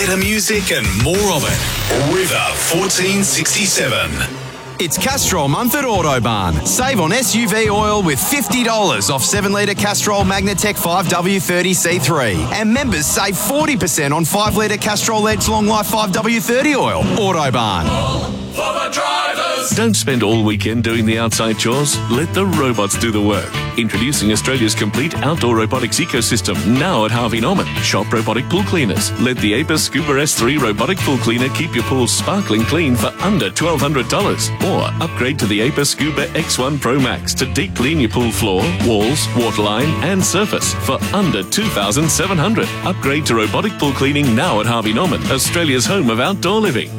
Better music and more of it. River 1467. It's Castrol month at Autobarn. Save on SUV oil with $50 off 7-litre Castrol Magnatec 5W30C3. And members save 40% on 5-litre Castrol Edge Long Life 5W30 oil. Autobarn. For the drivers. Don't spend all weekend doing the outside chores. Let the robots do the work. Introducing Australia's complete outdoor robotics ecosystem, now at Harvey Norman. Shop robotic pool cleaners. Let the Apis Scuba S3 robotic pool cleaner keep your pool sparkling clean for under $1,200. Or upgrade to the Apis Scuba X1 Pro Max to deep clean your pool floor, walls, waterline and surface for under $2,700. Upgrade to robotic pool cleaning now at Harvey Norman, Australia's home of outdoor living.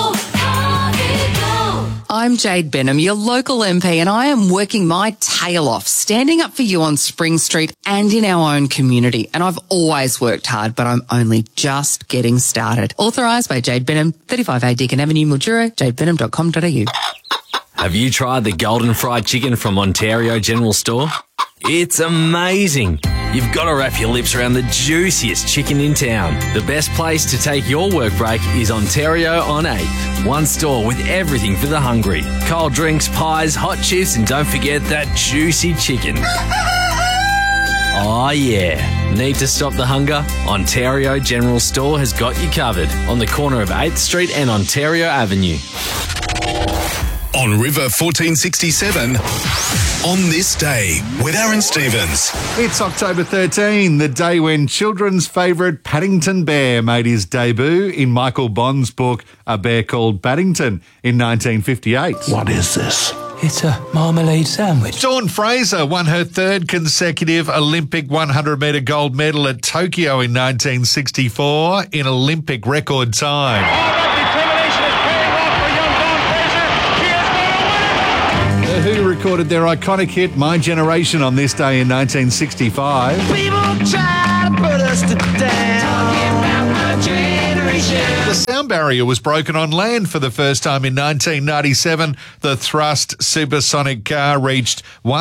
I'm Jade Benham, your local MP, and I am working my tail off, standing up for you on Spring Street and in our own community. And I've always worked hard, but I'm only just getting started. Authorised by Jade Benham, 35A Deakin Avenue, Mildura, jadebenham.com.au. Have you tried the golden fried chicken from Ontario General Store? It's amazing. You've got to wrap your lips around the juiciest chicken in town. The best place to take your work break is Ontario on 8th. One store with everything for the hungry. Cold drinks, pies, hot chips, and don't forget that juicy chicken. Oh yeah. Need to stop the hunger? Ontario General Store has got you covered on the corner of 8th Street and Ontario Avenue. On River 1467, on this day with Aaron Stevens. It's October 13, the day when children's favourite Paddington Bear made his debut in Michael Bond's book A Bear Called Paddington in 1958. What is this? It's a marmalade sandwich. Dawn Fraser won her third consecutive Olympic 100-metre gold medal at Tokyo in 1964 in Olympic record time. Who recorded their iconic hit My Generation on this day in 1965. People try to put us to down. Talking about my generation. The sound barrier was broken on land for the first time in 1997. The thrust supersonic car reached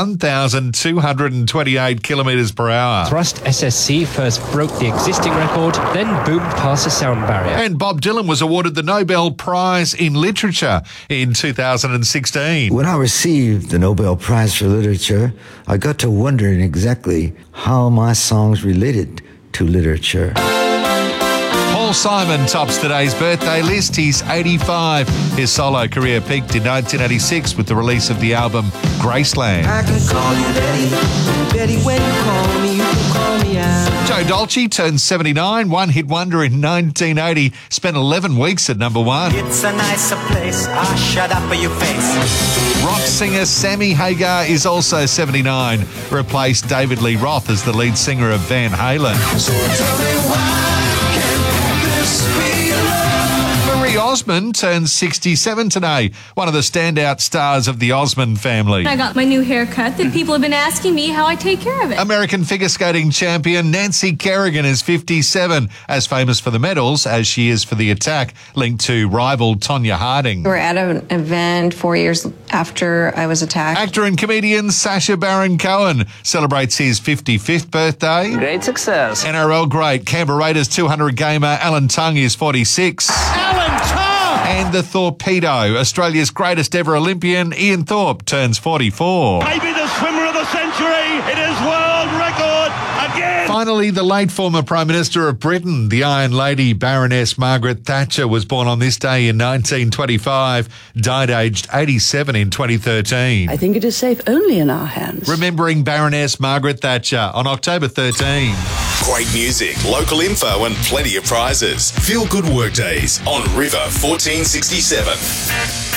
1,228 kilometres per hour. Thrust SSC first broke the existing record, then boomed past the sound barrier. And Bob Dylan was awarded the Nobel Prize in Literature in 2016. When I received the Nobel Prize for Literature, I got to wondering exactly how my songs related to literature. Paul Simon tops today's birthday list. He's 85. His solo career peaked in 1986 with the release of the album Graceland. I can call you Betty, Betty, when you call me, you can call me out. Joe Dolce turned 79, one-hit wonder in 1980, spent 11 weeks at number one. It's a nicer place, shut up for your face. Rock singer Sammy Hagar is also 79, replaced David Lee Roth as the lead singer of Van Halen. So tell me why can't this be love? Marie Osmond turns 67 today, one of the standout stars of the Osmond family. I got my new haircut that people have been asking me how I take care of it. American figure skating champion Nancy Kerrigan is 57, as famous for the medals as she is for the attack linked to rival Tonya Harding. We're at an event 4 years after I was attacked. Actor and comedian Sacha Baron Cohen celebrates his 55th birthday. Great success. NRL great Canberra Raiders 200 gamer Alan Tongue is 46. Alan Tongue! And the Torpedo, Australia's greatest ever Olympian, Ian Thorpe, turns 44. Maybe the swimmer of the century. It is world record again. Finally, the late former Prime Minister of Britain, the Iron Lady Baroness Margaret Thatcher, was born on this day in 1925, died aged 87 in 2013. I think it is safe only in our hands. Remembering Baroness Margaret Thatcher on October 13. Great music, local info and plenty of prizes. Feel good workdays on River 1467.